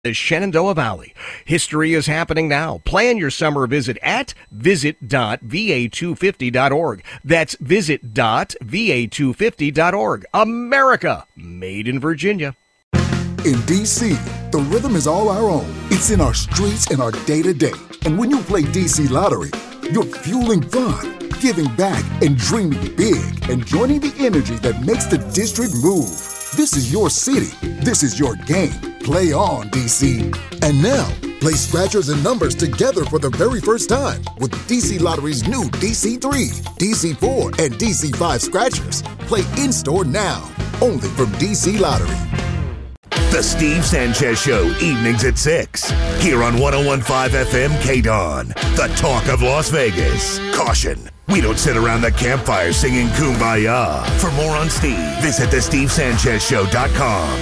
the Shenandoah Valley. History is happening now. Plan your summer visit at visit.va250.org. That's visit.va250.org. America, made in Virginia. In D.C., the rhythm is all our own. It's in our streets and our day-to-day. And when you play D.C. Lottery, you're fueling fun, giving back, and dreaming big, and joining the energy that makes the district move. This is your city. This is your game. Play on, D.C. And now, play scratchers and numbers together for the very first time with D.C. Lottery's new DC3, DC4, and DC5 scratchers. Play in-store now, only from D.C. Lottery. The Steve Sanchez Show, evenings at 6. Here on 101.5 FM KDON, the talk of Las Vegas. Caution, we don't sit around the campfire singing Kumbaya. For more on Steve, visit thestevesanchezshow.com.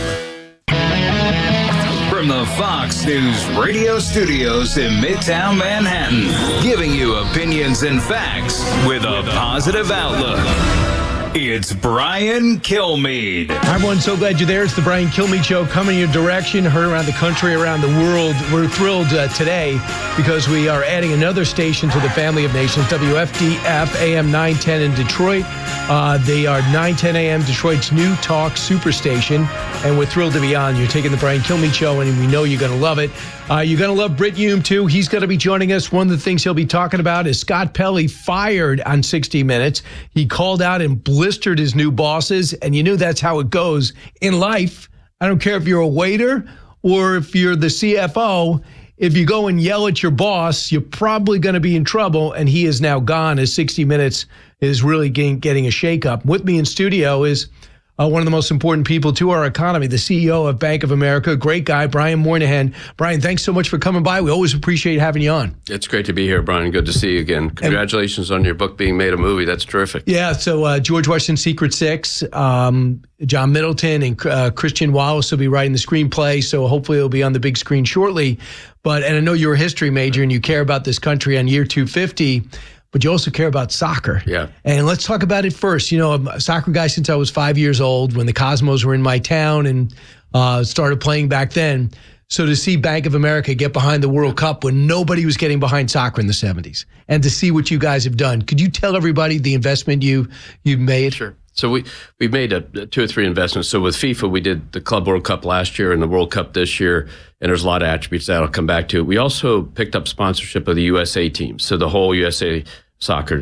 From the Fox News radio studios in Midtown Manhattan, giving you opinions and facts with a positive outlook. It's Brian Kilmeade. Hi, everyone. So glad you're there. It's the Brian Kilmeade Show coming in your direction, heard around the country, around the world. We're thrilled today because we are adding another station to the family of nations, WFDF AM 910 in Detroit. They are 910 AM, Detroit's new talk superstation, and we're thrilled to be on. You're taking the Brian Kilmeade Show, and we know you're going to love it. You're going to love Brit Hume, too. He's going to be joining us. One of the things he'll be talking about is Scott Pelley fired on 60 Minutes. He called out and blistered his new bosses, and you knew that's how it goes in life. I don't care if you're a waiter or if you're the CFO. If you go and yell at your boss, you're probably going to be in trouble, and he is now gone as 60 Minutes is really getting a shakeup. With me in studio is one of the most important people to our economy, the CEO of Bank of America, great guy, Brian Moynihan. Brian, thanks so much for coming by. We always appreciate having you on. It's great to be here, Brian. Good to see you again. Congratulations on your book being made a movie. That's terrific. Yeah, so George Washington's Secret Six, John Middleton and Christian Wallace will be writing the screenplay, so hopefully it'll be on the big screen shortly. And I know you're a history major and you care about this country on year 250. But you also care about soccer. Yeah. And let's talk about it first. You know, I'm a soccer guy since I was 5 years old when the Cosmos were in my town and started playing back then. So to see Bank of America get behind the World Cup when nobody was getting behind soccer in the 70s and to see what you guys have done. Could you tell everybody the investment you've made? Sure. So we've made 2 or 3 investments. So with FIFA, we did the Club World Cup last year and the World Cup this year, and there's a lot of attributes that I'll come back to. We also picked up sponsorship of the USA team. So the whole USA soccer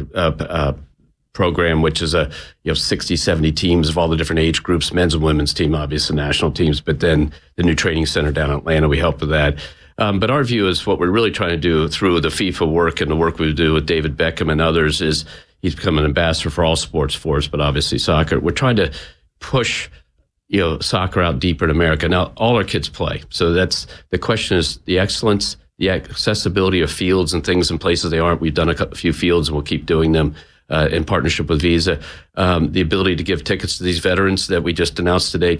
program, which is 60, 70 teams of all the different age groups, men's and women's team, obviously national teams, but then the new training center down in Atlanta, we helped with that. But our view is what we're really trying to do through the FIFA work and the work we do with David Beckham and others is he's become an ambassador for all sports for us, but obviously soccer. We're trying to push, soccer out deeper in America. Now, all our kids play. So that's the question is the excellence, the accessibility of fields and things in places they aren't. We've done a few fields and we'll keep doing them in partnership with Visa. The ability to give tickets to these veterans that we just announced today,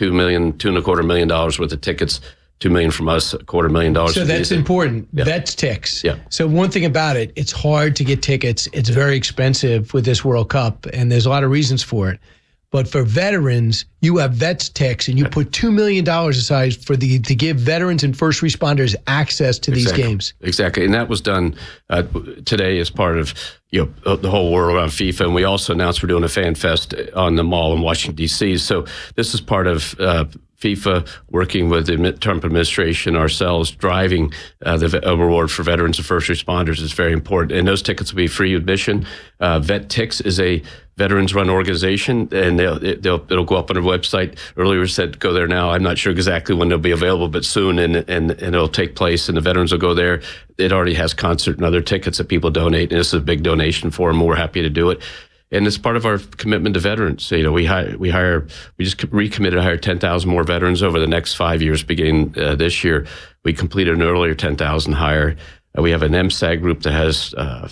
$2.25 million worth of tickets. $2 million from us, $250,000. So that's important. Yeah. Vets ticks. Yeah. So one thing about it, it's hard to get tickets. It's very expensive with this World Cup, and there's a lot of reasons for it. But for veterans, you have Vets Ticks, and you put $2 million aside to give veterans and first responders access to these games. Exactly, and that was done today as part of the whole world around FIFA. And we also announced we're doing a fan fest on the mall in Washington D.C. So this is part of FIFA working with the Trump administration, ourselves, driving the reward for veterans and first responders is very important. And those tickets will be free admission. Vet Ticks is a veterans-run organization, and it'll go up on our website. Earlier said go there now. I'm not sure exactly when they'll be available, but soon, and it'll take place, and the veterans will go there. It already has concert and other tickets that people donate, and this is a big donation for them. We're happy to do it. And it's part of our commitment to veterans. So, we just recommitted to hire 10,000 more veterans over the next 5 years, beginning this year. We completed an earlier 10,000 hire. We have an MSAG group that has,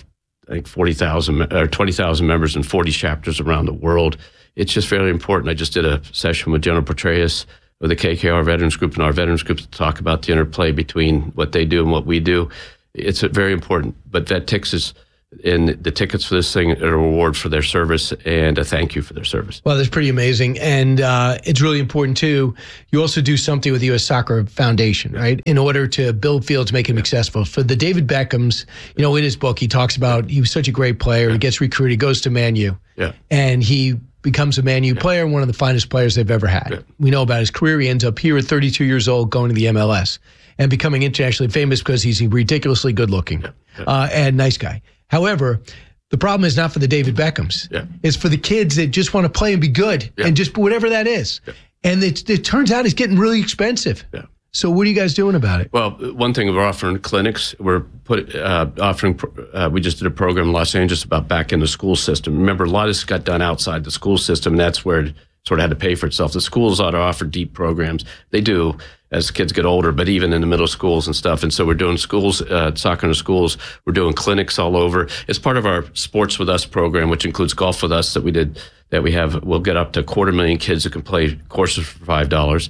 40,000 or 20,000 members in 40 chapters around the world. It's just very important. I just did a session with General Petraeus with the KKR Veterans Group and our Veterans Group to talk about the interplay between what they do and what we do. It's very important. But Vet Ticks is And the tickets for this thing are a reward for their service and a thank you for their service. Well, that's pretty amazing. And it's really important, too. You also do something with the U.S. Soccer Foundation, right, in order to build fields, make him accessible. For the David Beckhams, in his book, he talks about he was such a great player. He gets recruited, he goes to Man U. Yeah. And he becomes a Man U player and one of the finest players they've ever had. Yeah. We know about his career. He ends up here at 32 years old going to the MLS and becoming internationally famous because he's ridiculously good looking and nice guy. However, the problem is not for the David Beckhams. Yeah. It's for the kids that just want to play and be good and just whatever that is. Yeah. And it turns out it's getting really expensive. Yeah. So what are you guys doing about it? Well, one thing, we're offering clinics. We're offering. We just did a program in Los Angeles about back in the school system. Remember, a lot of this got done outside the school system, and that's where it sort of had to pay for itself. The schools ought to offer deep programs. They do as kids get older, but even in the middle schools and stuff. And so we're doing schools, soccer in the schools. We're doing clinics all over. It's part of our Sports With Us program, which includes Golf With Us that we have. We'll get up to 250,000 kids who can play courses for $5.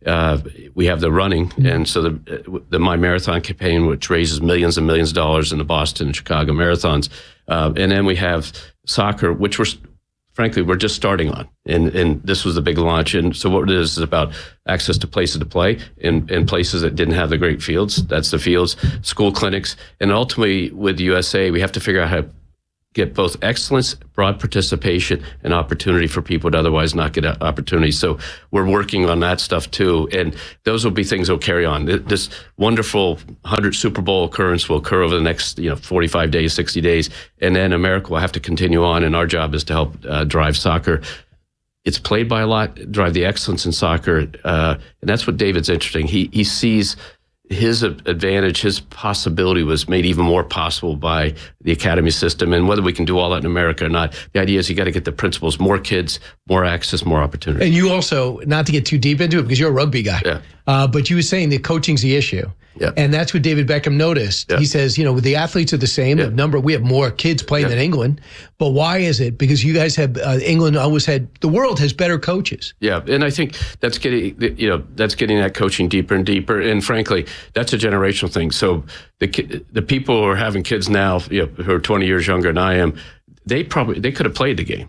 We have the running, and so the My Marathon campaign, which raises millions and millions of dollars in the Boston and Chicago marathons. And then we have soccer, which we're just starting on. And this was the big launch. And so what it is about access to places to play in places that didn't have the great fields. That's the fields, school clinics. And ultimately with the USA, we have to figure out how to get both excellence, broad participation, and opportunity for people who would otherwise not get opportunities. So we're working on that stuff too. And those will be things that will carry on. This wonderful 100 Super Bowl occurrence will occur over the next 45 days, 60 days. And then America will have to continue on. And our job is to help drive soccer. It's played by a lot, drive the excellence in soccer. And that's what David's interesting. He sees his advantage, his possibility was made even more possible by the academy system. And whether we can do all that in America or not, the idea is you got to get the principles, more kids, more access, more opportunity. And you also, not to get too deep into it because you're a rugby guy, but you were saying that coaching's the issue. Yeah. And that's what David Beckham noticed. Yeah. He says, the athletes are the same. Yeah. We have more kids playing than England. But why is it? Because you guys have, England always had, the world has better coaches. Yeah. And I think that's getting that coaching deeper and deeper. And frankly, that's a generational thing. So the people who are having kids now, who are 20 years younger than I am, they could have played the game.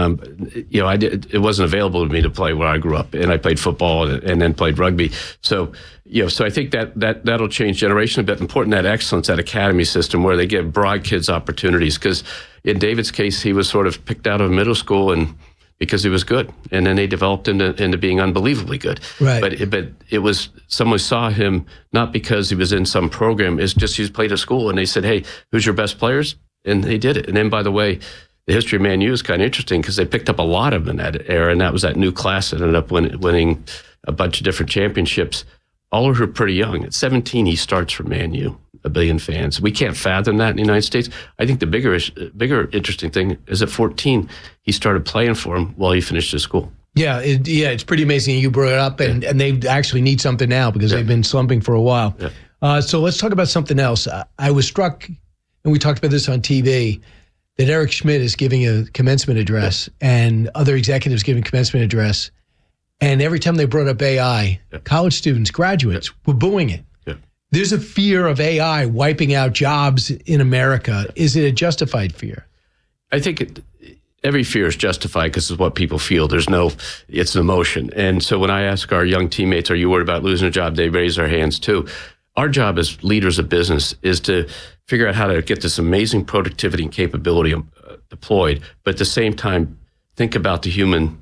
It wasn't available to me to play where I grew up, and I played football and then played rugby. So, so I think that'll change generation. But important, that excellence, that academy system where they give broad kids opportunities. Because in David's case, he was sort of picked out of middle school and because he was good, and then they developed into being unbelievably good. Right. But it was someone saw him not because he was in some program. It's just he played at school, and they said, "Hey, who's your best players?" And they did it. And then, by the way, the history of Man U is kind of interesting because they picked up a lot of them in that era, and that was that new class that ended up winning a bunch of different championships. All of who are pretty young. At 17, he starts for Man U, 1 billion fans. We can't fathom that in the United States. I think the bigger interesting thing is at 14, he started playing for him while he finished his school. Yeah, it's pretty amazing you brought it up, and they actually need something now because they've been slumping for a while. Yeah. So let's talk about something else. I was struck, and we talked about this on TV, that Eric Schmidt is giving a commencement address and other executives giving commencement address. And every time they brought up AI, college students, graduates were booing it. Yeah. There's a fear of AI wiping out jobs in America. Is it a justified fear? I think every fear is justified because it's what people feel. It's an emotion. And so when I ask our young teammates, are you worried about losing a job? They raise their hands too. Our job as leaders of business is to figure out how to get this amazing productivity and capability deployed, but at the same time, think about the human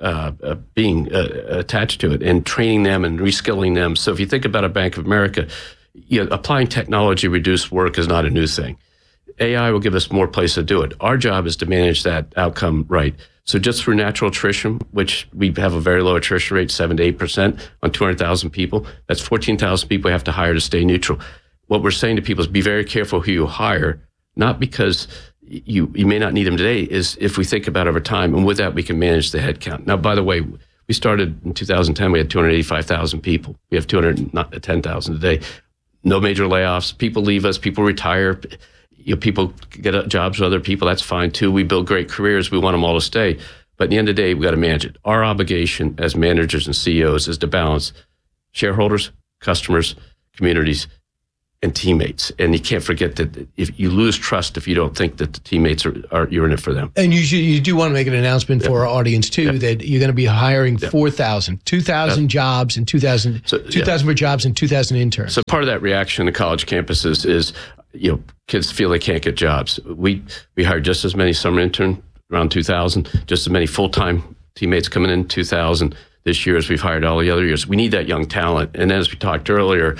being attached to it and training them and reskilling them. So if you think about a Bank of America, applying technology to reduce work is not a new thing. AI will give us more place to do it. Our job is to manage that outcome right. So just through natural attrition, which we have a very low attrition rate, 7 to 8% on 200,000 people, that's 14,000 people we have to hire to stay neutral. What we're saying to people is be very careful who you hire, not because you may not need them today, is if we think about over time, and with that we can manage the headcount. Now, by the way, we started in 2010, we had 285,000 people. We have 210,000 today. No major layoffs. People leave us, people retire. People get jobs with other people, that's fine too. We build great careers, we want them all to stay. But at the end of the day, we got to manage it. Our obligation as managers and CEOs is to balance shareholders, customers, communities, and teammates. And you can't forget that if you lose trust if you don't think that the teammates are you're in it for them. And you do want to make an announcement for our audience, too, that you're going to be hiring 2,000 jobs and 2,000 for jobs and 2,000 interns. So part of that reaction to college campuses is, kids feel they can't get jobs. We hired just as many summer interns, around 2,000, just as many full-time teammates coming in, 2,000 this year as we've hired all the other years. We need that young talent. And as we talked earlier,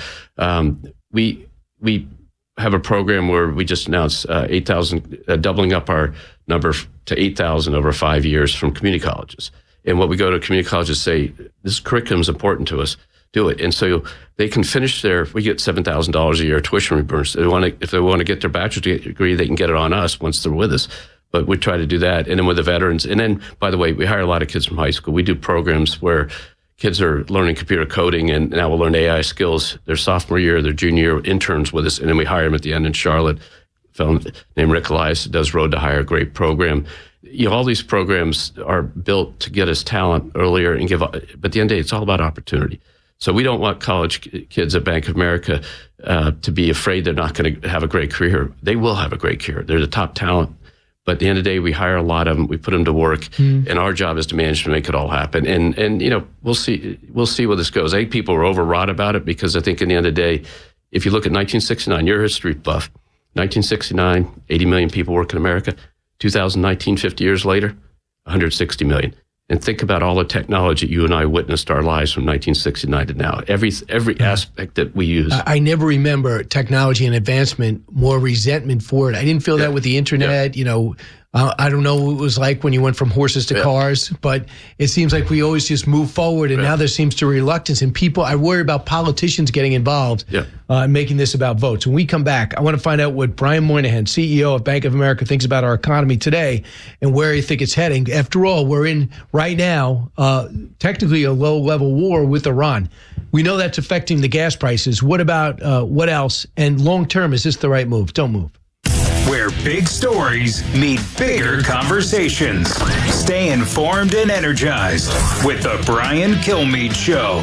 we have a program where we just announced 8,000, doubling up our number to 8,000 over 5 years from community colleges. And what we go to community colleges say, this curriculum is important to us, do it. And so they can finish we get $7,000 a year tuition reimbursement. If they want to get their bachelor's degree, they can get it on us once they're with us. But we try to do that. And then with the veterans. And then, by the way, we hire a lot of kids from high school. We do programs where kids are learning computer coding, and now we'll learn AI skills their sophomore year, their junior year, interns with us. And then we hire them at the end in Charlotte. A fellow named Rick Elias does Road to Hire, great program. All these programs are built to get us talent earlier and but at the end of the day, it's all about opportunity. So we don't want college kids at Bank of America to be afraid they're not going to have a great career. They will have a great career. They're the top talent. But at the end of the day, we hire a lot of them. We put them to work, and our job is to manage to make it all happen. And we'll see where this goes. I think people are overwrought about it because I think in the end of the day, if you look at 1969, you're a history buff. 1969, 80 million people work in America. 2019, 50 years later, 160 million. And think about all the technology you and I witnessed our lives from 1969 to now. Every aspect that we use. I never remember technology and advancement, more resentment for it. I didn't feel that with the internet. I don't know what it was like when you went from horses to cars, but it seems like we always just move forward, and now there seems to be reluctance. And I worry about politicians getting involved and making this about votes. When we come back, I want to find out what Brian Moynihan, CEO of Bank of America, thinks about our economy today and where you think it's heading. After all, we're in, right now, technically a low-level war with Iran. We know that's affecting the gas prices. What about what else? And long-term, is this the right move? Don't move. Where big stories meet bigger conversations. Stay informed and energized with the Brian Kilmeade Show.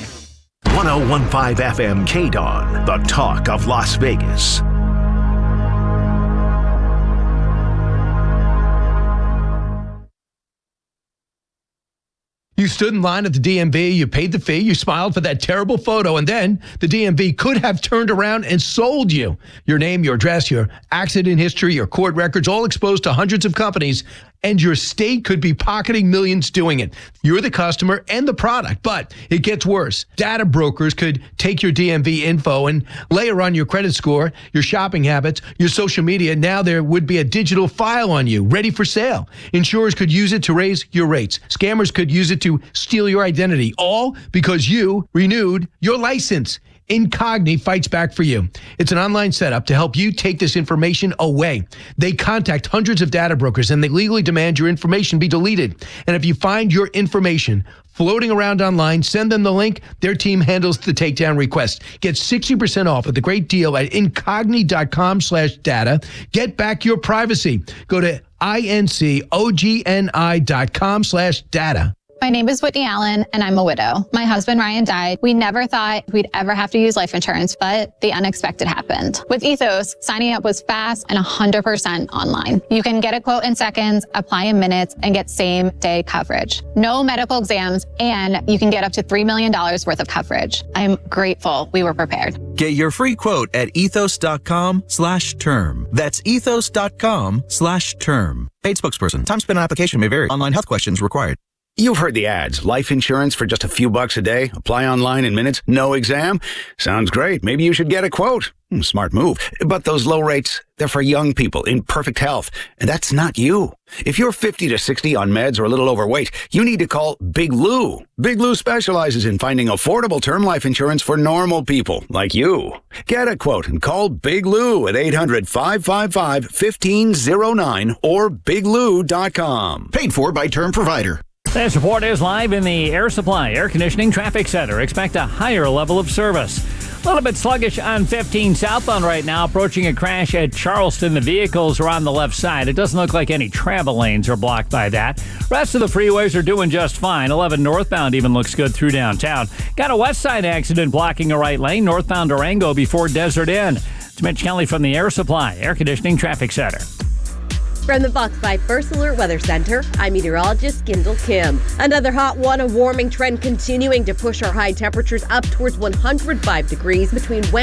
101.5 FM KDON, the talk of Las Vegas. You stood in line at the DMV, you paid the fee, you smiled for that terrible photo, and then the DMV could have turned around and sold you. Your name, your address, your accident history, your court records, all exposed to hundreds of companies, and your state could be pocketing millions doing it. You're the customer and the product, but it gets worse. Data brokers could take your DMV info and layer on your credit score, your shopping habits, your social media. Now there would be a digital file on you, ready for sale. Insurers could use it to raise your rates. Scammers could use it to steal your identity, all because you renewed your license. Incogni fights back for you. It's an online setup to help you take this information away. They contact hundreds of data brokers and they legally demand your information be deleted. And if you find your information floating around online, send them the link. Their team handles the takedown request. Get 60% off with a great deal at incogni.com/data. Get back your privacy. Go to incogni.com/data. My name is Whitney Allen, and I'm a widow. My husband, Ryan, died. We never thought we'd ever have to use life insurance, but the unexpected happened. With Ethos, signing up was fast and 100% online. You can get a quote in seconds, apply in minutes, and get same-day coverage. No medical exams, and you can get up to $3 million worth of coverage. I'm grateful we were prepared. Get your free quote at ethos.com/term. That's ethos.com/term. Paid spokesperson. Time spent on application may vary. Online health questions required. You've heard the ads. Life insurance for just a few bucks a day. Apply online in minutes. No exam. Sounds great. Maybe you should get a quote. Smart move. But those low rates, they're for young people in perfect health. And that's not you. If you're 50 to 60 on meds or a little overweight, you need to call Big Lou. Big Lou specializes in finding affordable term life insurance for normal people like you. Get a quote and call Big Lou at 800-555-1509 or biglou.com. Paid for by Term Provider. This report is live in the Air Supply Air Conditioning Traffic Center. Expect a higher level of service. A little bit sluggish on 15 southbound right now, approaching a crash at Charleston. The vehicles are on the left side. It doesn't look like any travel lanes are blocked by that. Rest of the freeways are doing just fine. 11 northbound even looks good through downtown. Got a west side accident blocking a right lane, northbound Durango before Desert Inn. It's Mitch Kelly from the Air Supply Air Conditioning Traffic Center. From the Fox 5 First Alert Weather Center, I'm meteorologist Gindel Kim. Another hot one, a warming trend continuing to push our high temperatures up towards 105 degrees between Wednesday